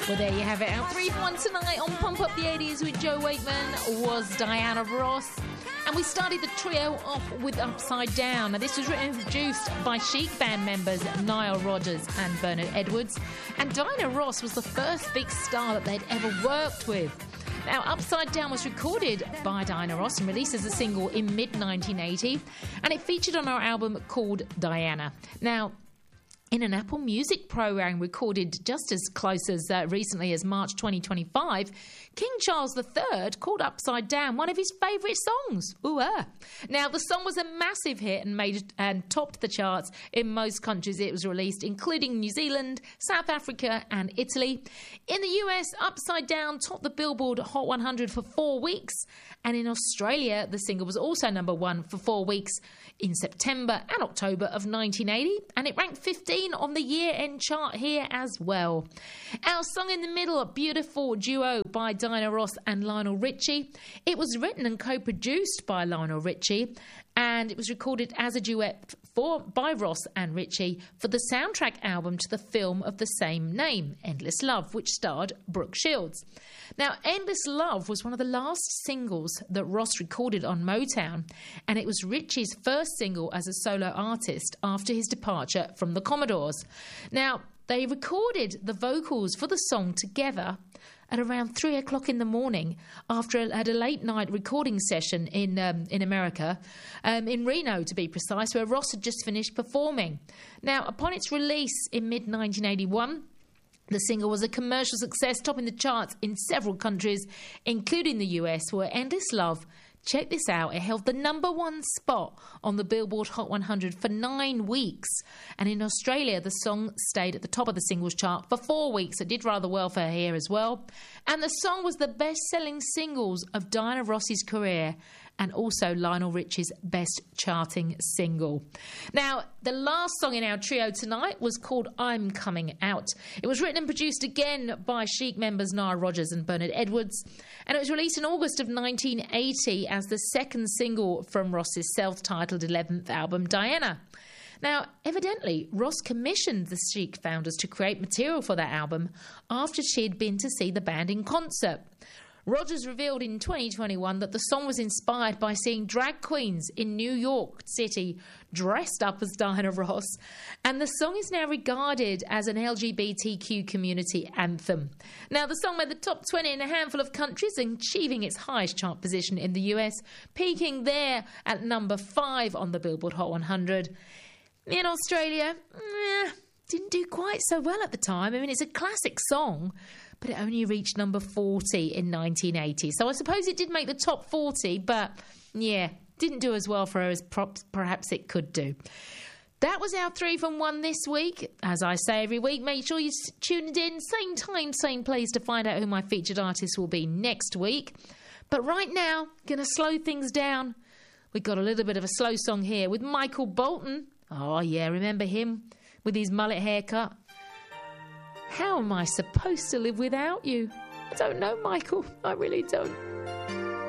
Well, there you have it. Our 3 for 1 tonight on Pump Up the 80s with Joe Wakeman was Diana Ross. And we started the trio off with Upside Down. Now, this was written and produced by Chic band members Nile Rodgers and Bernard Edwards. And Diana Ross was the first big star that they'd ever worked with. Now, Upside Down was recorded by Diana Ross and released as a single in mid-1980. And it featured on our album called Diana. Now, in an Apple Music program recorded just as close as recently as March 2025, King Charles III called Upside Down one of his favourite songs. Now, the song was a massive hit and topped the charts in most countries it was released, including New Zealand, South Africa and Italy. In the US, Upside Down topped the Billboard Hot 100 for 4 weeks. And in Australia, the single was also number 1 for 4 weeks in September and October of 1980. And it ranked 15 on the year-end chart here as well. Our song in the middle, a beautiful duo by Diana Ross and Lionel Richie. It was written and co-produced by Lionel Richie, and it was recorded as a duet by Ross and Richie for the soundtrack album to the film of the same name, Endless Love, which starred Brooke Shields. Now, Endless Love was one of the last singles that Ross recorded on Motown, and it was Richie's first single as a solo artist after his departure from the Commodores. Now, they recorded the vocals for the song together at around 3 o'clock in the morning at a late night recording session in America, in Reno to be precise, where Ross had just finished performing. Now, upon its release in mid-1981, the single was a commercial success, topping the charts in several countries, including the US, where Endless Love, check this out, it held the number 1 spot on the Billboard Hot 100 for 9 weeks. And in Australia, the song stayed at the top of the singles chart for 4 weeks. It did rather well for her here as well. And the song was the best-selling singles of Diana Ross's career, and also Lionel Richie's best charting single. Now, the last song in our trio tonight was called I'm Coming Out. It was written and produced again by Chic members Nile Rodgers and Bernard Edwards, and it was released in August of 1980 as the second single from Ross's self-titled 11th album, Diana. Now, evidently, Ross commissioned the Chic founders to create material for that album after she had been to see the band in concert. Rodgers revealed in 2021 that the song was inspired by seeing drag queens in New York City dressed up as Diana Ross, and the song is now regarded as an LGBTQ community anthem. Now, the song made the top 20 in a handful of countries, achieving its highest chart position in the US, peaking there at number 5 on the Billboard Hot 100. In Australia, didn't do quite so well at the time. I mean, it's a classic song, but it only reached number 40 in 1980. So I suppose it did make the top 40, but yeah, didn't do as well for her as perhaps it could do. That was our 3 from 1 this week. As I say every week, make sure you tuned in, same time, same place, to find out who my featured artist will be next week. But right now, going to slow things down. We've got a little bit of a slow song here with Michael Bolton. Oh yeah, remember him with his mullet haircut? How am I supposed to live without you? I don't know, Michael. I really don't.